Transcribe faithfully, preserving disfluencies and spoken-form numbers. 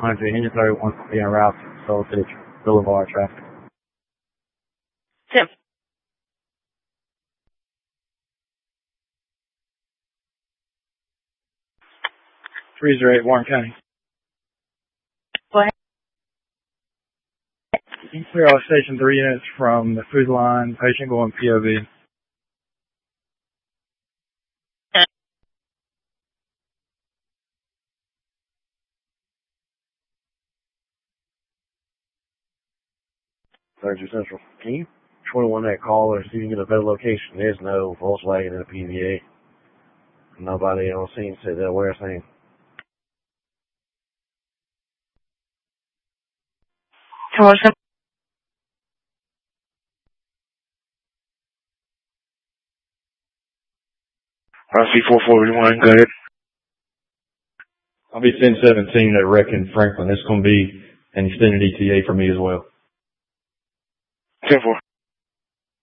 Mind you, engine thirty-one being routed to Soul City Boulevard traffic. Tim. three zero eight, Warren County. Go ahead. You can clear all station three units from the food line, patient going P O V. Surgery Central. Can you twenty-one that call or see if you can get a better location? There's no Volkswagen in the P V A. Nobody on scene said they're aware of anything. Come on, Tim. R C four forty-one, go ahead. I'll be ten seventeen at Wreck in Franklin. It's going to be an extended E T A for me as well. ten four.